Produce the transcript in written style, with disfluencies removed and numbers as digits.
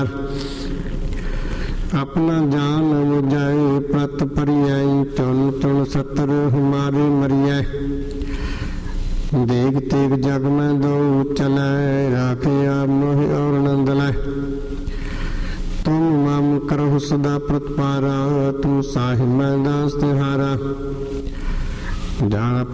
अपना जान मुझाए प्रत परियाई चुन चुन सतर हमारे मरिया देख तेग जग में दो चलै राखिया मोह और नंद लै तुम मम करहु सदा प्रतपारा तुम साहिब मैं दास तिहारा जान